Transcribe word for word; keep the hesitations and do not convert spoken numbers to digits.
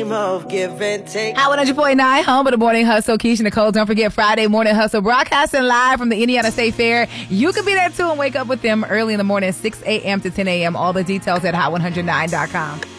game of give and take. Hot one hundred point nine, home of the Morning Hustle. Keisha Nicole, don't forget Friday Morning Hustle, broadcasting live from the Indiana State Fair. You can be there too and wake up with them early in the morning, six a.m. to ten a.m. All the details at hot one hundred nine dot com.